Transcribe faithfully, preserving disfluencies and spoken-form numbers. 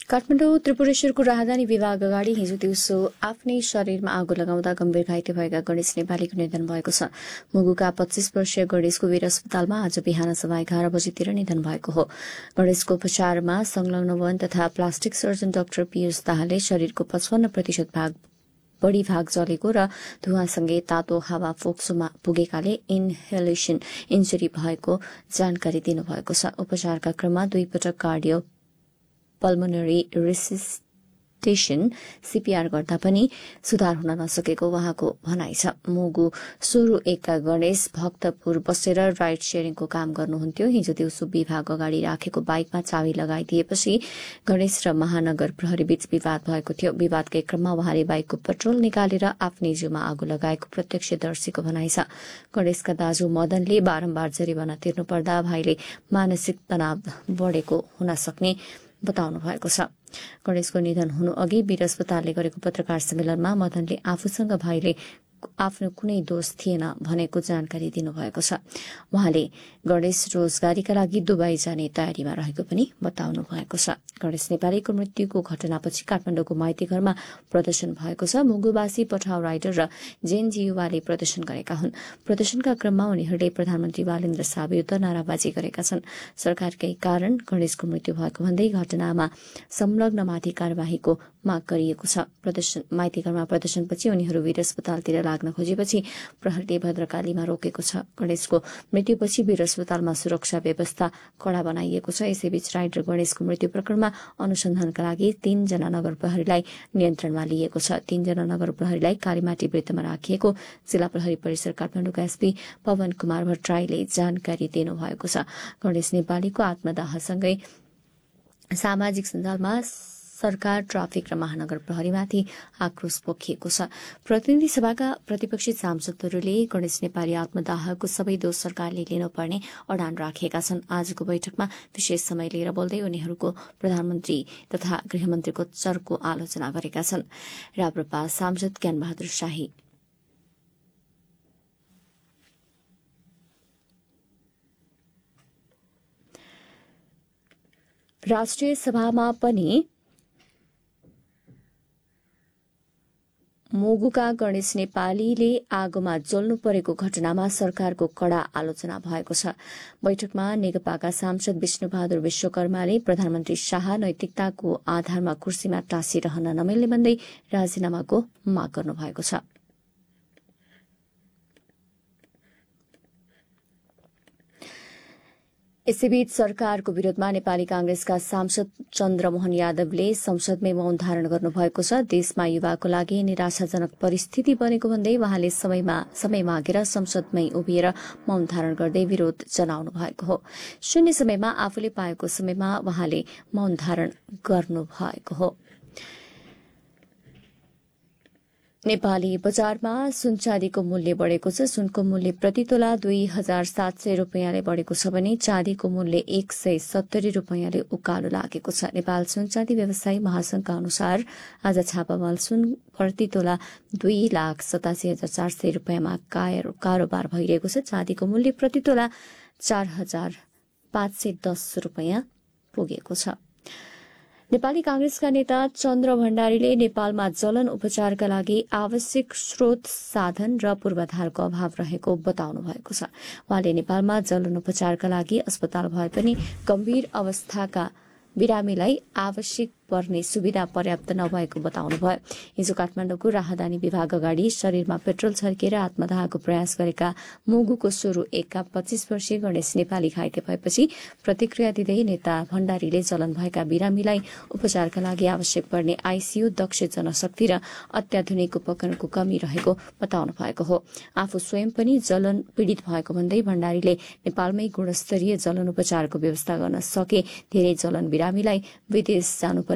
काठमाडौँ त्रिपुरेश्वरको राहदानी विभाग अगाडि हिजो दिउँसो आफ्नै शरीरमा आगो लगाउँदा गम्भीर घाइते भएका गणेश नेपालीको निधन भएको छ। मुगुका पच्चीस वर्षीय गणेशको वीर अस्पतालमा आज बिहान सभा एघार बजीतिर निधन भएको हो। गणेशको उपचारमा संलग्न वन तथा प्लास्टिक सर्जन डाक्टर पीयूष दाहालले शरीरको पचपन्न प्रतिशत भाग बढ़ी भाग जलेको र धुवासँगै तातो हावा फोक्सोमा पुगेकाले इनहेलेशन इन्जुरी भएको जानकारी दिनुभएको छ। उपचारका क्रममा दुई पटक कार्डियो पल्मोनरी रेसिस्टेशन सीपीआर गर्दा पनि सुधार हुन नसकेको उहाँको भनाइ छ। मुगु सुरु एकका गणेश भक्तपुर बसेर राइड शेयरिङको काम गर्नुहुन्थ्यो। हिजो दिउँसो विभाग अगाडि राखेको बाइकमा चाबी लगाइदिएपछि गणेश र महानगर प्रहरी बीच विवाद भएको थियो। विवादकै क्रममा उहाँले बाइकको पेट्रोल निकालेर आफ्नै जिउमा आगो लगाएको प्रत्यक्षदर्शीको भनाइ छ। गणेशका दाजु मदनले बारम्बार जरिवाना तिर्नु पर्दा भाइले मानसिक तनाव बढ़ेको हुन सक्ने बताउनु भएको छ। गणेशको निधन हुनु अघि वीर अस्पतालले गरेको पत्रकार सम्मेलनमा मदनले आफूसँग भाइले आफ्नो कुनै दोष थिएन भनेको जानकारी दिनुभएको छ। उहाँले गणेश रोजगारीका लागि दुबई जाने तयारीमा रहेको पनि बताउनु भएको छ। गणेश नेपालीको मृत्युको घटनापछि काठमाडौँको माइती घरमा प्रदर्शन भएको छ। मुगुवासी पठाउ राइडर र जेएनजी युवाले प्रदर्शन गरेका हुन्। प्रदर्शनका क्रममा उनीहरूले प्रधानमन्त्री बालेन्द्र शाह विरूद्ध नाराबाजी गरेका छन्। सरकारकै कारण गणेशको मृत्यु भएको भन्दै घटनामा संलग्नमाथि कार्यवाहीको माग गरिएको छ। प्रदर्शन माइती घरमा प्रदर्शनपछि उनीहरू वीर अस्पतालतिर लाग्न खोजेपछि प्रहरीले भद्रकालीमा रोकेको छ। गणेशको मृत्युपछि वीर अस्पतालमा सुरक्षा व्यवस्था कड़ा बनाइएको छ। यसैबीच राइडर गणेशको मृत्यु प्रकरणमा अनुसन्धानका लागि तीनजना नगर प्रहरीलाई नियन्त्रणमा लिएको छ। तीनजना नगर प्रहरीलाई कालीमाटी वृत्तमा राखिएको जिल्ला प्रहरी परिसर काठमाडौँका एसपी पवन कुमार भट्टराईले जानकारी दिनुभएको छ। गणेश नेपालीको आत्मदाहसँगै सामाजिक सञ्जालमा सरकार, ट्राफिक र महानगर प्रहरीमाथि आक्रोश पोखिएको छ। प्रतिनिधि सभाका प्रतिपक्षी सांसदहरूले गणेश नेपाली आत्मदाहको सबै दोष सरकारले लिनुपर्ने अडान राखेका छन्। आजको बैठकमा विशेष समय लिएर बोल्दै उनीहरूको प्रधानमन्त्री तथा गृहमन्त्रीको चर्को आलोचना गरेका छन्। राप्रपा सांसद ज्ञानबहादुर शाही राष्ट्रिय सभामा पनि मुगुका गणेश नेपालीले आगोमा जल्नु परेको घटनामा सरकारको कड़ा आलोचना भएको छ। बैठकमा नेकपाका सांसद विष्णुबहादुर विश्वकर्माले प्रधानमन्त्री शाह नैतिकताको आधारमा कुर्सीमा टाँसिरहन नमिल्ने भन्दै राजीनामाको माग गर्नुभएको छ। यसैबीच सरकारको विरोधमा नेपाली कांग्रेसका सांसद चन्द्रमोहन यादवले संसदमै मौन धारण गर्नुभएको छ। देशमा युवाको लागि निराशाजनक परिस्थिति बनेको भन्दै वहाँले समयमा समय मागेर संसदमै उभिएर मौन धारण गर्दै विरोध जनाउनु भएको हो। शून्य समयमा आफूले पाएको समयमा वहाँले मौन धारण गर्नुभएको हो। नेपाली बजारमा सुन चाँदीको मूल्य बढ़ेको छ। सुनको मूल्य प्रति तोला दुई हजार सात सय रूपियाँले बढ़ेको छ भने चाँदीको मूल्य एक सय सत्तरी रूपियाँले उकालो लागेको छ। नेपाल सुन चाँदी व्यवसायी महासंघका अनुसार आज छापामाल सुन प्रति तोला दुई लाख सतासी हजार चार सय रूपियाँमा कारोबार भइरहेको छ। चाँदीको मूल्य प्रति तोला चार हजार पाँच सय दस रूपियाँ पुगेको छ। नेपाली कांग्रेसका नेता चन्द्र भण्डारीले नेपालमा जलन उपचारका लागि आवश्यक स्रोत, साधन र पूर्वाधारको अभाव रहेको बताउनु भएको छ। उहाँले नेपालमा जलन उपचारका लागि अस्पताल भए पनि गम्भीर अवस्थाका बिरामीलाई आवश्यक पर्ने सुविधा पर्याप्त नभएको बताउनुभयो। हिजो काठमाडौँको राहदानी विभाग अगाडि शरीरमा पेट्रोल छर्केर आत्मदाहको प्रयास गरेका मुगुको सुरु एकका पच्चीस वर्षीय गणेश नेपाली घाइते भएपछि प्रतिक्रिया दिँदै नेता भण्डारीले जलन भएका बिरामीलाई उपचारका लागि आवश्यक पर्ने आईसीयू, दक्ष जनशक्ति र अत्याधुनिक उपकरणको कमी रहेको बताउनु भएको हो। आफू स्वयं पनि जलन पीड़ित भएको भन्दै भण्डारीले नेपालमै गुणस्तरीय जलन उपचारको व्यवस्था गर्न सके धेरै जलन बिरामीलाई विदेश जानु